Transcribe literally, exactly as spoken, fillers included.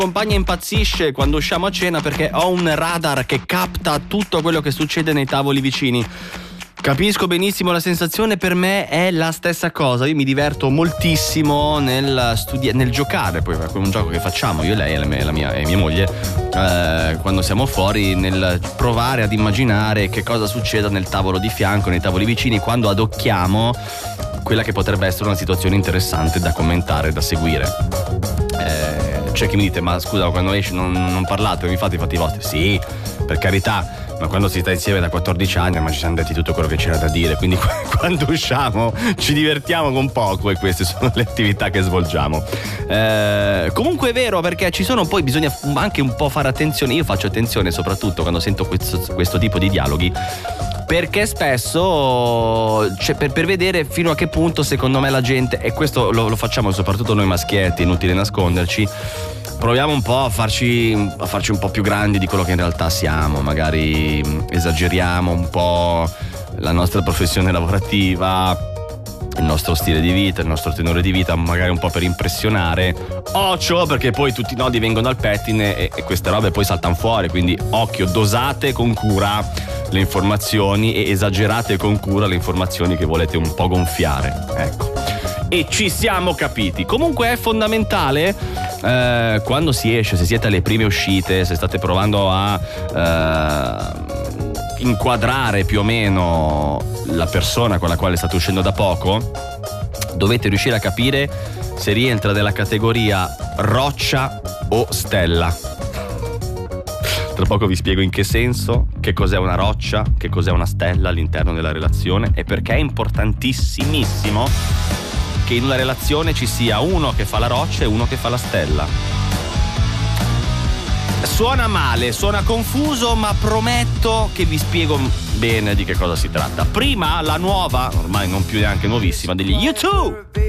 compagna impazzisce quando usciamo a cena perché ho un radar che capta tutto quello che succede nei tavoli vicini. Capisco benissimo la sensazione, per me è la stessa cosa. Io mi diverto moltissimo nel studiare, nel giocare, poi è un gioco che facciamo io, lei e la mia, la mia, e mia moglie, eh, quando siamo fuori, nel provare ad immaginare che cosa succeda nel tavolo di fianco, nei tavoli vicini, quando adocchiamo quella che potrebbe essere una situazione interessante da commentare, da seguire. Eh, c'è chi mi dite, ma scusa, quando esci non, non parlate, non vi fate i fatti vostri? Sì, per carità, ma quando si sta insieme da quattordici anni ma ci siamo detti tutto quello che c'era da dire, quindi quando usciamo ci divertiamo con poco e queste sono le attività che svolgiamo. Eh, comunque è vero, perché ci sono, poi bisogna anche un po' fare attenzione. Io faccio attenzione soprattutto quando sento questo, questo tipo di dialoghi, perché spesso, cioè, per, per vedere fino a che punto secondo me la gente, e questo lo, lo facciamo soprattutto noi maschietti, inutile nasconderci, proviamo un po' a farci, a farci un po' più grandi di quello che in realtà siamo. Magari esageriamo un po' la nostra professione lavorativa, il nostro stile di vita, il nostro tenore di vita, magari un po' per impressionare. Occhio, perché poi tutti i nodi vengono al pettine e, e queste robe poi saltano fuori, quindi occhio, dosate con cura le informazioni e esagerate con cura le informazioni che volete un po' gonfiare, ecco. E ci siamo capiti. Comunque è fondamentale, eh, quando si esce, se siete alle prime uscite, se state provando a eh, inquadrare più o meno la persona con la quale state uscendo da poco, dovete riuscire a capire se rientra nella categoria roccia o stella. Tra poco vi spiego in che senso, che cos'è una roccia, che cos'è una stella all'interno della relazione e perché è importantissimissimo che in una relazione ci sia uno che fa la roccia e uno che fa la stella. Suona male, suona confuso, ma prometto che vi spiego bene di che cosa si tratta. Prima la nuova, ormai non più neanche nuovissima, degli U due.